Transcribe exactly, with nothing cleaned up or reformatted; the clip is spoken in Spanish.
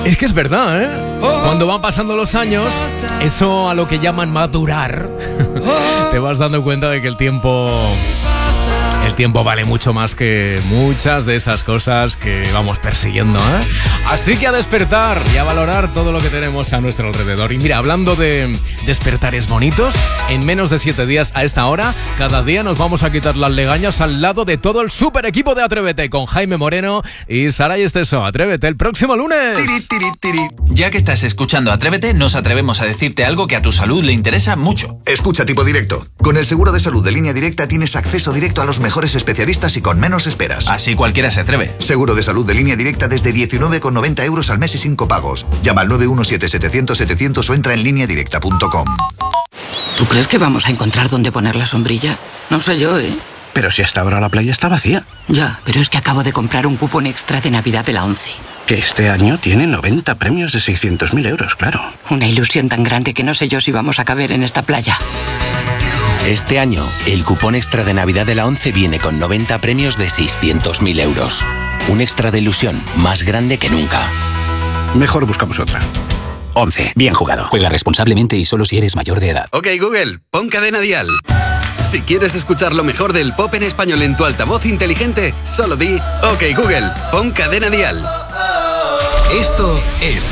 Es que es verdad, ¿eh? Cuando van pasando los años, eso a lo que llaman madurar, te vas dando cuenta de que el tiempo... El tiempo vale mucho más que muchas de esas cosas que vamos persiguiendo, ¿eh? Así que a despertar y a valorar todo lo que tenemos a nuestro alrededor. Y mira, hablando de despertares bonitos, en menos de siete días a esta hora, cada día nos vamos a quitar las legañas al lado de todo el super equipo de Atrévete con Jaime Moreno y Saray Esteso. Atrévete el próximo lunes. Tiri, tiri, tiri. Ya que estás escuchando Atrévete, nos atrevemos a decirte algo que a tu salud le interesa mucho. Escucha Tipo Directo. Con el seguro de salud de Línea Directa tienes acceso directo a los mejores especialistas y con menos esperas. Así cualquiera se atreve. Seguro de salud de Línea Directa desde diecinueve con noventa euros al mes y sin copagos. Llama al nueve uno siete setecientos setecientos o entra en línea directa punto com. ¿Tú crees que vamos a encontrar dónde poner la sombrilla? No sé yo, ¿eh? Pero si hasta ahora la playa está vacía. Ya, pero es que acabo de comprar un cupón extra de Navidad de la ONCE. Que este año tiene noventa premios de seiscientos mil euros, claro. Una ilusión tan grande que no sé yo si vamos a caber en esta playa. Este año, el cupón extra de Navidad de la ONCE viene con noventa premios de seiscientos mil euros. Un extra de ilusión más grande que nunca. Mejor buscamos otra. ONCE. Bien jugado. Juega responsablemente y solo si eres mayor de edad. Ok, Google, pon Cadena Dial. Si quieres escuchar lo mejor del pop en español en tu altavoz inteligente, solo di, ok, Google, pon Cadena Dial. Esto es